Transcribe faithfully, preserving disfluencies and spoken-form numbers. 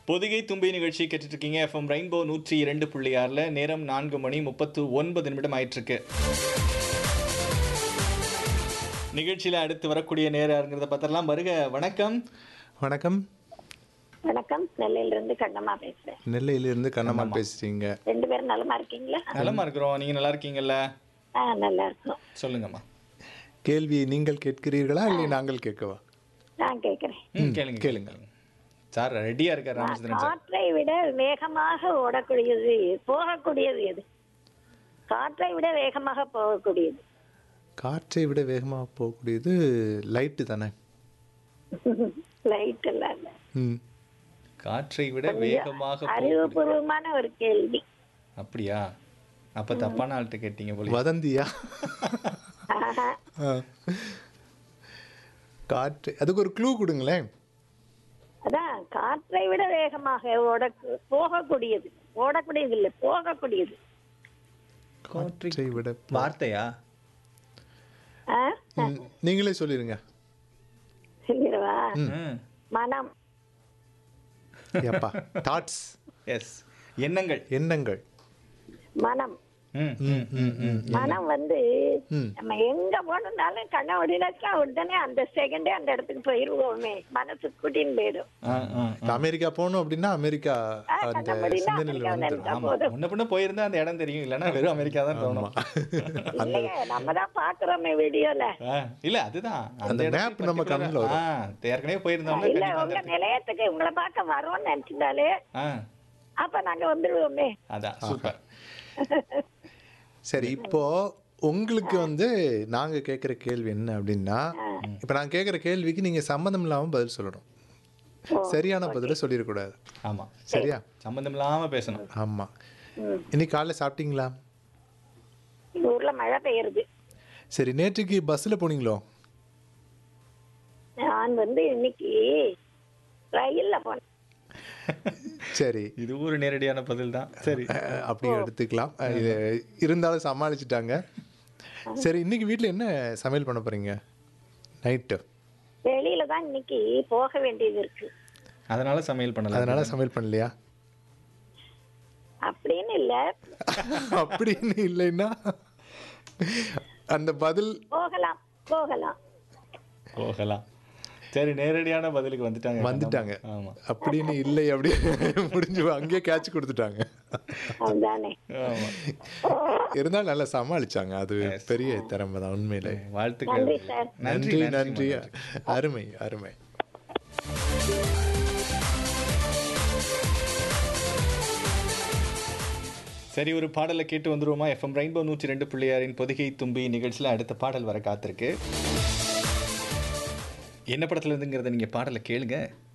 பொதிகை தும்பி நிகழ்ச்சி கேட்டுட்டு இருக்கீங்க. எஃப்எம் ரெயின்போ நூற்றி இரண்டு புள்ளி ஆறில் நேரம் நான்கு மணி முப்பத்து ஒன்பது நிமிடம் ஆயிட்டிருக்கு. நிகழ்ச்சியில் அடுத்து வரக்கூடிய நேரங்கிறத பார்த்துடலாம். வருக. வணக்கம். வணக்கம். வணக்கம். நெல்லையிலிருந்து கண்ணம்மா பேசுறேன். நெல்லையிலிருந்து கண்ணம்மா பேசுறீங்க. ரெண்டு பேரும் நலமா இருக்கீங்களா? நலமா இருக்கிறோம். நீங்க நல்லா இருக்கீங்கல்ல? ஆ, நல்லா இருக்கோம். சொல்லுங்கம்மா. கேள்வியை நீங்கள் கேட்கிறீர்களா இல்லை நாங்கள் கேட்கவா? நான் கேட்கிறேன். ம், கேளுங்க கேளுங்க. சார் ரெடியா இருக்கார் ராமச்சந்திரன் சார். காற்றை விட வேகமாக ஓடக்கூடியது போகக்கூடியது எது? காற்றை விட வேகமாக போகக்கூடியது. காற்றை விட வேகமாக போகக்கூடியது லைட்டு தானே? லைட் எல்லாம் இல்ல. ம். காற்றை விட வேகமாக போகக்கூடிய- அறிவுபூர்வமான ஒரு கேள்வி. அப்படியா? அப்ப தப்பான ஆள்கிட்ட கேட்டீங்க போல. வதந்தியா? ஆஹா. ஆ. காற்று, அதுக்கு ஒரு க்ளூ கொடுங்களேன். அதான் காற்றை விட வேகமாக ஓட போகக்கூடியது. ஓடக்கூடியது இல்ல, போகக்கூடியது. காற்றை விட வார்த்தையா? ஆ? ம், நீங்களே சொல்லிருங்க. சொல்லிடுவா? ம். மனம். எப்பா தாட்ஸ், எஸ், எண்ணங்கள். எண்ணங்கள். மனம். ம், ம், ம், ம். மனம் வந்து ம். நம்ம எங்க போனாலும் கண்ண ஒடினாச்சா உடனே அந்த செகண்டே அந்த இடத்துக்கு போயிருவோமே. மனசு கூட்டின்னு போயிடும். ஆ, ஆ, ஆ. அமெரிக்கா போகணும் அப்படின்னா அமெரிக்கா ஆ, அந்த கண்ணாமூடினா சிந்தனையில் அமெரிக்கா வந்துடும். வந்துட்டா ஆமா, போதும். முன்ன பின்ன போயிருந்தா அந்த இடம் தெரியும். இல்லைன்னா வெறும் அமெரிக்கா தான் தோணும். இல்லையே, நம்ம தான் பாக்குறோமே வீடியோல. ஆ, இல்ல அதுதான் அந்த இடத்துக்கு map நம்ம particular- கண்ணுல வரும். ஆ, ஏற்கனவே போயிருந்தோம்னா இல்ல, கண்டிப்பா அந்த உங்க இடத்துக்கு- நிலையத்துக்கு உங்களை பார்க்க வரோம்னு நினைச்சிருந்தாலே ஆ, அப்ப நாங்க வந்துடுவோமே. அதான் சூப்பர். சரி, இப்போ உங்களுக்கு வந்து நாங்க கேட்குற கேள்வி என்ன அப்படின்னா, இப்போ நான் கேட்குற கேள்விக்கு நீங்க சம்மந்தம் இல்லாம பதில் சொல்லணும். சரியான பதில சொல்லிடக்கூடாது. ஆமா, சரியா? சம்பந்தம் இல்லாம பேசணும். ஆமா. இன்னைக்கு காலைல சாப்பிட்டீங்களா? எங்க ஊர்ல மழை பெய்யுது. சரி, நேற்றுக்கு பஸ்ல போனீங்களோ? நான் வந்து இன்னைக்கு ரயில்ல போனேன். சரி, இது ஒரு நேரடியான பதில் தான். சரி, அஹ், அப்படியே எடுத்துக்கலாம். அஹ், இது இருந்தாலும் சமாளிச்சுட்டாங்க. சரி, இன்னைக்கு வீட்டில் என்ன சமையல் பண்ண போறீங்க நைட்டு? வெளியில தான் இன்னைக்கு போக வேண்டியது இருக்கு. அதனால சமையல் பண்ணல. அதனால சமையல் பண்ணலையா? அப்படின்னு இல்ல, அப்படின்னு இல்லைன்னா அந்த பதில் போகலாம் போகலாம். போகலாம். சரி, நேரடியான பதிலுக்கு வந்துட்டாங்க. வந்துட்டாங்க. ஆமா, அப்படின்னு இல்லை அப்படின்னு முடிஞ்சு அங்கேயே கேட்ச் கொடுத்துட்டாங்க. அதுதானே. ஆமா. இருந்தாலும் நல்லா சமாளிச்சாங்க. அது பெரிய திறமை தான் உண்மையிலே. வாழ்த்துக்கள். நன்றி சார். நன்றி நன்றி. அருமை அருமை. சரி, ஒரு பாடலை கேட்டு வந்துருவோமா? எஃப்எம் ரெயின்போ நூற்றி ரெண்டு புள்ளியாரின் பொதிகை தும்பி நிகழ்ச்சியில் அடுத்த பாடல் வர காத்திருக்கு. என்ன படத்துல இருந்துங்கிறத நீங்க பாடலை கேளுங்க.